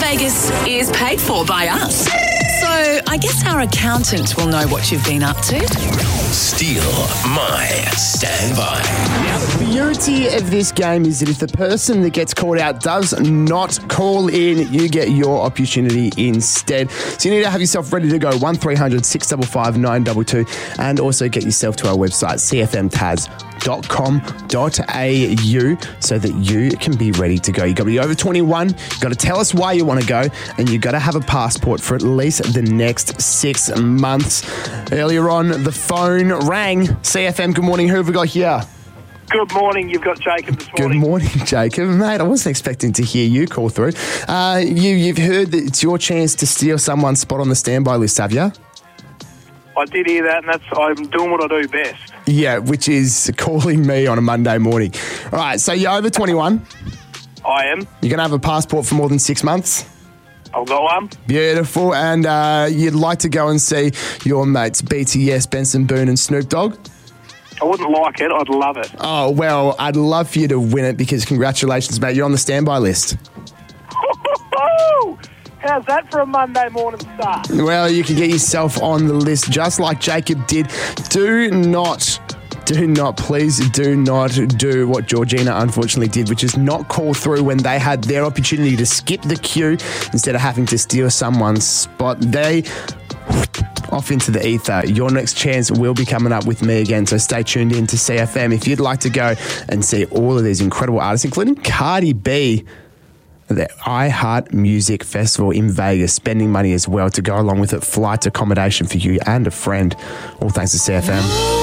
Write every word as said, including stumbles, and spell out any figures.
Vegas is paid for by us. So I guess our accountant will know what you've been up to. Steal My Standby. Now, the beauty of this game is that if the person that gets called out does not call in, you get your opportunity instead. So you need to have yourself ready to go. one three hundred six five five nine two two and also get yourself to our website, c f m taz dot com dot a u, so that you can be ready to go. You've got to be over twenty-one, you've got to tell us why you want to go, and you've got to have a passport for at least the next six months. Earlier on, the phone rang. C F M, good morning. Who have we got here? Good morning. You've got Jacob this Good morning. morning, Jacob. Mate, I wasn't expecting to hear you call through. Uh, you, you've heard that it's your chance to steal someone's spot on the standby list, have you? I did hear that, and that's I'm doing what I do best. Yeah, which is calling me on a Monday morning. All right, so you're over twenty-one. I am. You're going to have a passport for more than six months. I've got one. Beautiful. And uh, you'd like to go and see your mates B T S, Benson Boone and Snoop Dogg? I wouldn't like it. I'd love it. Oh, well, I'd love for you to win it because congratulations, mate. You're on the standby list. How's that for a Monday morning start? Well, you can get yourself on the list just like Jacob did. Do not... Do not, please do not do what Georgina unfortunately did, which is not call through when they had their opportunity to skip the queue instead of having to steal someone's spot. They off into the ether. Your next chance will be coming up with me again, so stay tuned in to C F M if you'd like to go and see all of these incredible artists, including Cardi B, the iHeart Music Festival in Vegas, spending money as well to go along with it, flight accommodation for you and a friend, all thanks to C F M.